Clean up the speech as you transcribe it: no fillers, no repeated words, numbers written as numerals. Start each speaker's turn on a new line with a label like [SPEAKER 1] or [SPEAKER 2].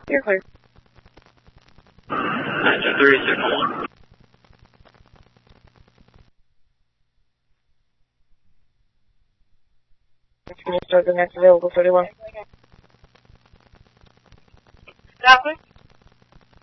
[SPEAKER 1] You're clear.
[SPEAKER 2] Engine 361.
[SPEAKER 1] Can you start the next available 31?
[SPEAKER 3] Stop it.